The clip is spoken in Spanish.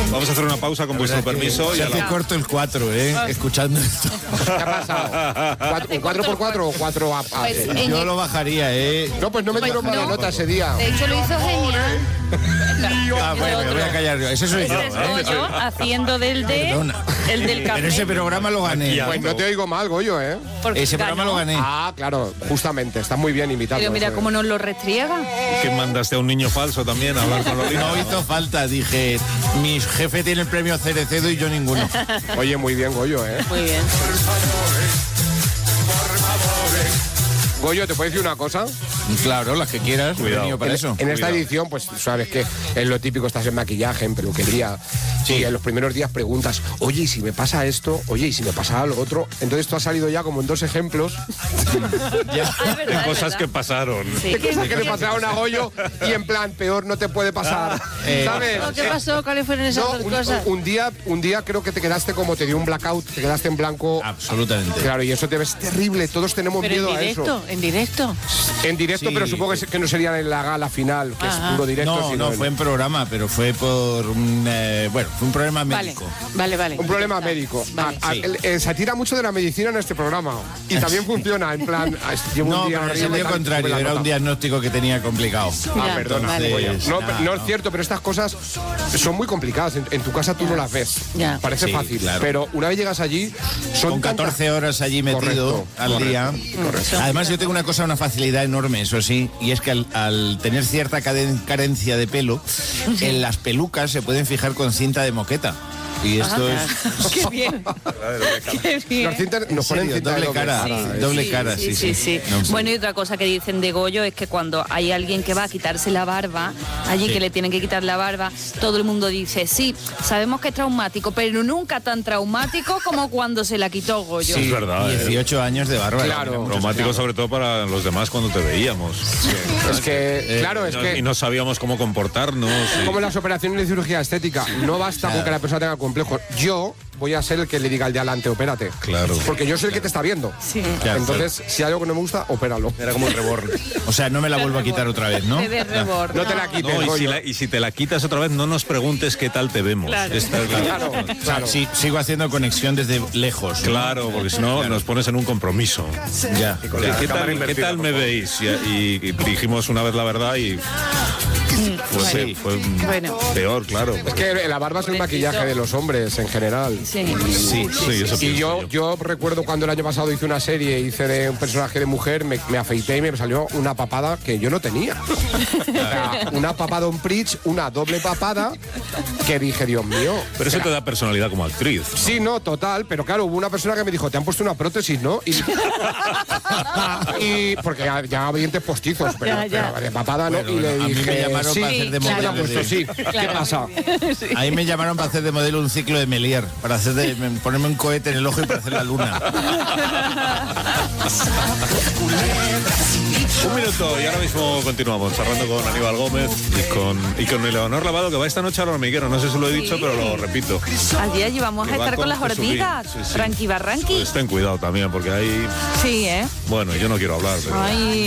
Vamos a hacer una pausa con vuestro permiso. Se hace corto el 4, escuchando esto. ¿Qué ha pasado? ¿Un 4x4 o 4 a? Pues, Yo lo bajaría, No, pues no me dieron mala nota ese día. De hecho, lo hizo genial. Bueno, me voy a callar yo. Ese soy yo. Ese es Goyo haciendo del café. Pero ese programa lo gané. Pues no te oigo mal, Goyo, ¿eh? Porque Ese programa ganó. lo gané. Ah, claro, justamente. Está muy bien imitado. Pero mira cómo nos lo restriega. Que mandaste a un niño falso también a hablar con Lolita. No hizo falta, dije, mi jefe tiene el premio Cerecedo y yo ninguno. Oye, muy bien, Goyo, ¿eh? Muy bien. Goyo, ¿te puedo decir una cosa? Claro, las que quieras, he Cuidado. venido para eso. En esta edición, pues sabes que es lo típico, estás en maquillaje, en peluquería. Sí. Y en los primeros días preguntas, oye, ¿y si me pasa esto? Oye, ¿y si me pasa lo otro? Entonces tú has salido ya como en 2 ejemplos De cosas que pasaron. Sí. de cosas que le pasaron a Goyo y en plan, peor no te puede pasar. ¿Sabes? ¿Qué pasó? ¿Cuáles fueron esas No, dos cosas? un día creo que te quedaste como te dio un blackout, te quedaste en blanco. Absolutamente. Claro, y eso te ves terrible, todos tenemos Pero miedo en a eso. directo, en directo. En directo, Sí. pero supongo que no sería en la gala final, que es puro directo. No, sino no, fue en programa, pero fue por un... bueno, fue un problema médico. Vale. un problema médico. Vale. Sí. Se tira mucho de la medicina en este programa. Y también funciona, en plan, llevo No, un día pero es horrible, el tal, contrario, sube la era un nota. diagnóstico que tenía complicado. Ya, Perdona, vale. Goyo. No, No, no es cierto, pero estas cosas son muy complicadas. En tu casa tú no las ves. Ya. Parece Sí, fácil, claro. pero una vez llegas allí, son Con 14 horas allí metido Correcto, al día. Además, yo tengo una facilidad enorme, eso sí, y es que al tener cierta carencia de pelo, en las pelucas se pueden fijar con cinta de moqueta. Y esto es... Qué bien. Qué bien. Nos ponen serio, cinta de doble cara. ¿eh? Doble cara, sí. No, Bueno, y otra cosa que dicen de Goyo es que cuando hay alguien que va a quitarse la barba, allí Sí. que le tienen que quitar la barba, todo el mundo dice, sí, sabemos que es traumático, pero nunca tan traumático como cuando se la quitó Goyo. Sí, es verdad. 18 años de barba. Claro. Traumático sobre todo para los demás cuando te veíamos. Es que, claro, es Y que no sabíamos cómo comportarnos. como en las operaciones de cirugía estética, no basta con que la persona tenga complejos. Yo voy a ser el que le diga al de adelante, opérate. Claro. Porque yo soy el que te está viendo. Sí. Claro. Entonces, si hay algo que no me gusta, opéralo. Era como el reborn. O sea, no me la vuelvo a quitar otra vez, ¿no? De rebord, No te la quites, No, Goyo. y si te la quitas otra vez, no nos preguntes qué tal te vemos. Claro. Esta es Claro, O sea, claro. sí, sigo haciendo conexión desde lejos. ¿no? Claro, porque si no nos pones en un compromiso. Ya. ¿Qué tal me veis? Y dijimos una vez la verdad y fue Bueno. peor, claro. Es que la barba es el maquillaje de los hombres en general. Sí. Sí, eso Y pienso yo recuerdo cuando el año pasado hice una serie, hice de un personaje de mujer, me afeité y me salió una papada que yo no tenía. O sea, una papada on bridge, una doble papada, que dije, Dios mío. Pero eso te da personalidad como actriz. Sí, no, total, pero claro, hubo una persona que me dijo, te han puesto una prótesis, ¿no? Y porque ya había dientes postizos, pero de papada no. Bueno, y le a mí dije, me llamaron sí, para hacer de sí, me la han modelo puesto, de- sí. ¿Qué pasa? Ahí me llamaron para hacer de modelo un ciclo de Melier, para ponerme un cohete en el ojo y para hacer la luna. Un minuto y ahora mismo continuamos charlando con Aníbal Gómez y con Eleonor Lavado, que va esta noche al hormiguero. No sé si lo he dicho, pero lo repito. Allí vamos a Que va estar con las Jesús Guín. hormigas. Sí, sí. Ranqui barranqui. Pues ten cuidado también, porque hay... Sí, ¿eh? Bueno, yo no quiero hablar, pero... Ay.